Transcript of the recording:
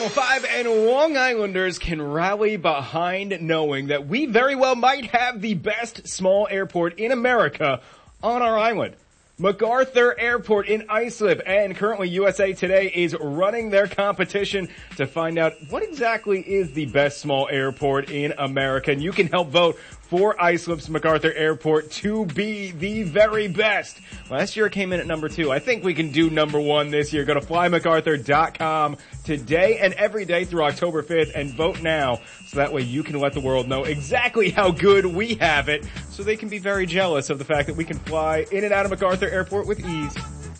Channel 5 and Long Islanders can rally behind knowing that we very well might have the best small airport in America on our island. MacArthur Airport in Islip, and currently USA Today is running their competition to find out what exactly is the best small airport in America. And you can help vote for Islip's MacArthur Airport to be the very best. Last year it came in at number 2. I think we can do number 1 this year. Go to flymacarthur.com today and every day through October 5th and vote now, so that way you can let the world know exactly how good we have it, so they can be very jealous of the fact that we can fly in and out of MacArthur Airport with ease.